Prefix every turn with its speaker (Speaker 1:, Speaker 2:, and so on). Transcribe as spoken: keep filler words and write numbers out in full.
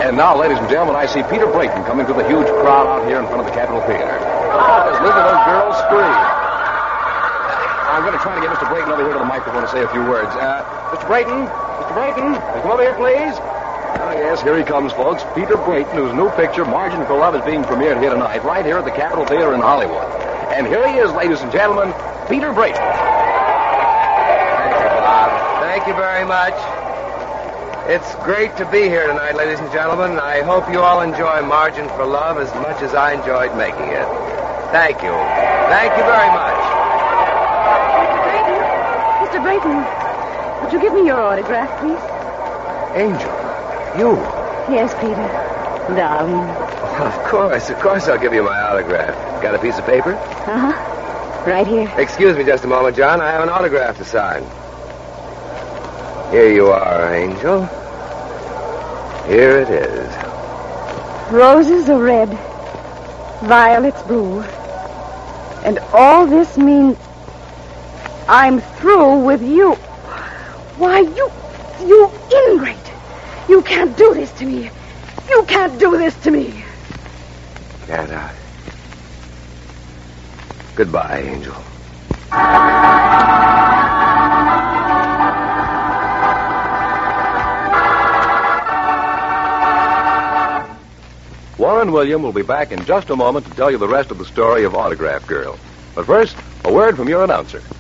Speaker 1: And now, ladies and gentlemen, I see Peter Brayton coming through the huge crowd out here in front of the Capitol Theater. Oh, just look at those girls scream. I'm going to try to get Mister Brayton over here to the microphone to say a few words. Uh, Mister Brayton, Mister Brayton, come over here, please. Oh, yes, here he comes, folks. Peter Brayton, whose new picture, Margin for Love, is being premiered here tonight, right here at the Capitol Theater in Hollywood. And here he is, ladies and gentlemen, Peter Brayton.
Speaker 2: Thank you, Bob. Thank you very much. It's great to be here tonight, ladies and gentlemen. I hope you all enjoy Margin for Love as much as I enjoyed making it. Thank you. Thank you very much.
Speaker 3: Mister Brayton, would you give me your autograph, please?
Speaker 2: Angel, you?
Speaker 3: Yes, Peter. Darling.
Speaker 2: Well, of course, of course I'll give you my autograph. Got a piece of paper?
Speaker 3: Uh-huh. Right here.
Speaker 2: Excuse me just a moment, John. I have an autograph to sign. Here you are, Angel. Here it is.
Speaker 3: Roses are red, violets blue. And all this means I'm through with you. Why, you, you ingrate. You can't do this to me. You can't do this to me.
Speaker 2: Can't I? Goodbye, Angel.
Speaker 1: Warren William will be back in just a moment to tell you the rest of the story of Autograph Girl. But first, a word from your announcer.